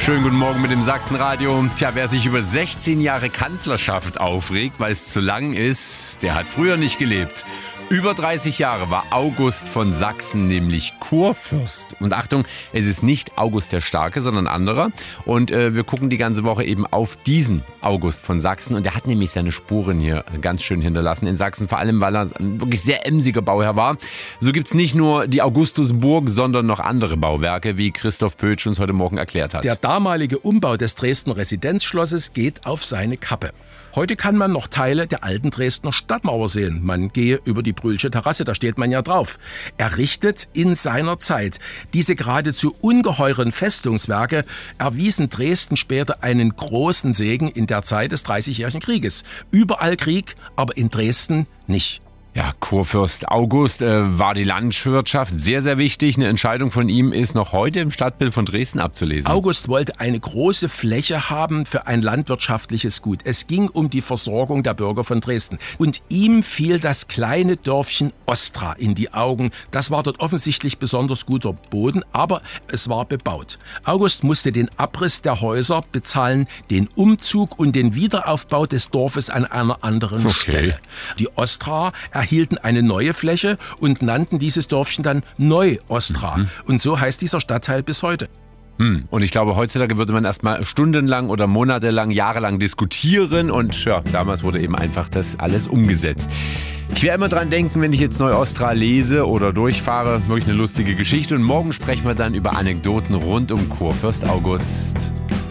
Schönen guten Morgen mit dem Sachsenradio. Tja, wer sich über 16 Jahre Kanzlerschaft aufregt, weil es zu lang ist, der hat früher nicht gelebt. Über 30 Jahre war August von Sachsen nämlich Kurfürst. Und Achtung, es ist nicht August der Starke, sondern anderer. Und wir gucken die ganze Woche eben auf diesen August von Sachsen. Und der hat nämlich seine Spuren hier ganz schön hinterlassen in Sachsen. Vor allem, weil er ein wirklich sehr emsiger Bauherr war. So gibt es nicht nur die Augustusburg, sondern noch andere Bauwerke, wie Christoph Pötsch uns heute Morgen erklärt hat. Der damalige Umbau des Dresdner Residenzschlosses geht auf seine Kappe. Heute kann man noch Teile der alten Dresdner Stadtmauer sehen. Man gehe über die Brühlsche Terrasse, da steht man ja drauf. Errichtet in seiner Zeit. Diese geradezu ungeheuren Festungswerke erwiesen Dresden später einen großen Segen in der Zeit des Dreißigjährigen Krieges. Überall Krieg, aber in Dresden nicht. Ja, Kurfürst August war die Landwirtschaft sehr, sehr wichtig. Eine Entscheidung von ihm ist noch heute im Stadtbild von Dresden abzulesen. August wollte eine große Fläche haben für ein landwirtschaftliches Gut. Es ging um die Versorgung der Bürger von Dresden. Und ihm fiel das kleine Dörfchen Ostra in die Augen. Das war dort offensichtlich besonders guter Boden, aber es war bebaut. August musste den Abriss der Häuser bezahlen, den Umzug und den Wiederaufbau des Dorfes an einer anderen Stelle. Die Ostra erhielten eine neue Fläche und nannten dieses Dörfchen dann Neu-Ostra. Und so heißt dieser Stadtteil bis heute. Und ich glaube, heutzutage würde man erstmal stundenlang oder monatelang, jahrelang diskutieren. Und ja, damals wurde eben einfach das alles umgesetzt. Ich werde immer dran denken, wenn ich jetzt Neu-Ostra lese oder durchfahre. Wirklich eine lustige Geschichte. Und morgen sprechen wir dann über Anekdoten rund um Kurfürst August.